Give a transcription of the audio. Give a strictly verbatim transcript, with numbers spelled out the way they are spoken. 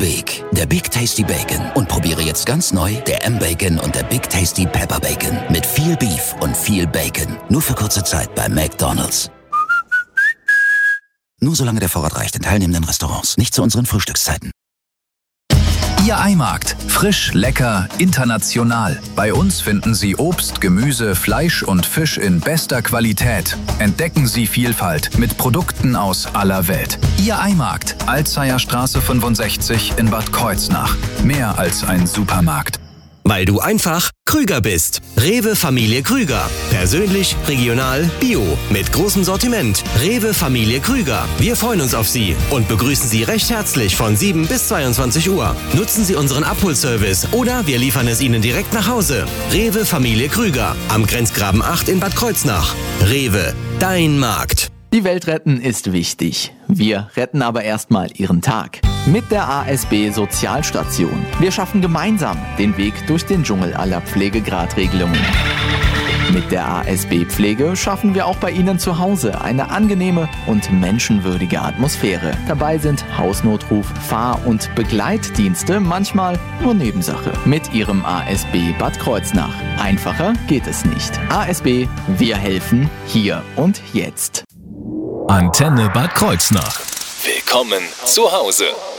Big, der Big Tasty Bacon. Und probiere jetzt ganz neu der M-Bacon und der Big Tasty Pepper Bacon. Mit viel Beef und viel Bacon. Nur für kurze Zeit bei McDonald's. Nur solange der Vorrat reicht in teilnehmenden Restaurants. Nicht zu unseren Frühstückszeiten. Ihr Eimarkt. Frisch, lecker, international. Bei uns finden Sie Obst, Gemüse, Fleisch und Fisch in bester Qualität. Entdecken Sie Vielfalt mit Produkten aus aller Welt. Ihr Eimarkt. Alzeyer Straße fünfundsechzig in Bad Kreuznach. Mehr als ein Supermarkt. Weil du einfach Krüger bist. Rewe Familie Krüger. Persönlich, regional, bio. Mit großem Sortiment. Rewe Familie Krüger. Wir freuen uns auf Sie und begrüßen Sie recht herzlich von sieben bis zweiundzwanzig Uhr. Nutzen Sie unseren Abholservice oder wir liefern es Ihnen direkt nach Hause. Rewe Familie Krüger. Am Grenzgraben acht in Bad Kreuznach. Rewe, dein Markt. Die Welt retten ist wichtig. Wir retten aber erstmal Ihren Tag. Mit der A S B Sozialstation. Wir schaffen gemeinsam den Weg durch den Dschungel aller Pflegegradregelungen. Mit der A S B Pflege schaffen wir auch bei Ihnen zu Hause eine angenehme und menschenwürdige Atmosphäre. Dabei sind Hausnotruf, Fahr- und Begleitdienste manchmal nur Nebensache. Mit Ihrem A S B Bad Kreuznach. Einfacher geht es nicht. A S B, wir helfen hier und jetzt. Antenne Bad Kreuznach. Willkommen zu Hause.